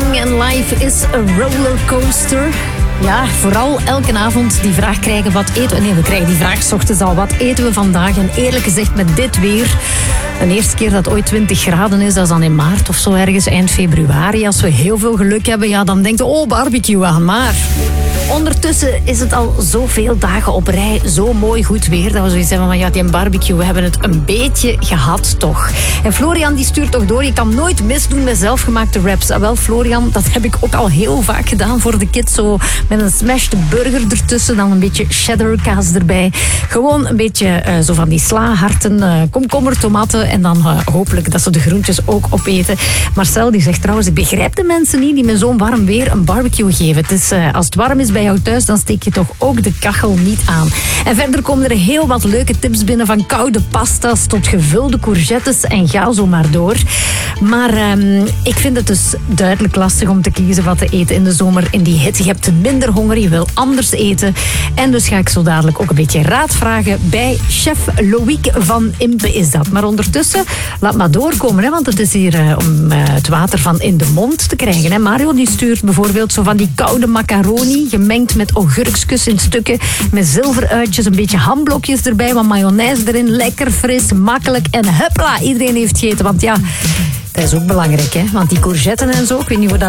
Living and life is a rollercoaster. Ja, vooral elke avond die vraag krijgen, wat eten we? Nee, we krijgen die vraag 's ochtends al, wat eten we vandaag? En eerlijk gezegd, met dit weer, de eerste keer dat ooit 20 graden is, dat is dan in maart of zo ergens, eind februari. Als we heel veel geluk hebben, ja, dan denkt oh, barbecue aan. Maar ondertussen is het al zoveel dagen op rij zo mooi goed weer, dat we zoiets hebben van, ja, die barbecue, we hebben het een beetje gehad, toch? En Florian die stuurt toch door, je kan nooit misdoen met zelfgemaakte wraps. Wel, Florian, dat heb ik ook al heel vaak gedaan voor de kids, zo met een smashed burger ertussen, dan een beetje cheddarkaas erbij. Gewoon een beetje zo van die slaharten, komkommer, tomaten en dan hopelijk dat ze de groentjes ook opeten. Marcel die zegt trouwens, ik begrijp de mensen niet die met zo'n warm weer een barbecue geven. Het is, als het warm is bij jou thuis, dan steek je toch ook de kachel niet aan. En verder komen er heel wat leuke tips binnen, van koude pasta's tot gevulde courgettes en ga zo maar door. Maar ik vind het dus duidelijk lastig om te kiezen wat te eten in de zomer in die hitte. Je hebt minder honger, je wil anders eten. En dus ga ik zo dadelijk ook een beetje raad vragen bij chef Loïc van Impe is dat. Maar ondertussen, laat maar doorkomen, hè, want het is hier om het water van in de mond te krijgen. Hè. Mario die stuurt bijvoorbeeld zo van die koude macaroni, gemengd met augurkjes in stukken, met zilveruitjes, een beetje hamblokjes erbij, wat mayonaise erin, lekker fris, makkelijk en hupla, iedereen heeft gegeten. Want ja, dat is ook belangrijk, hè, want die courgetten en zo, ik weet niet hoe dat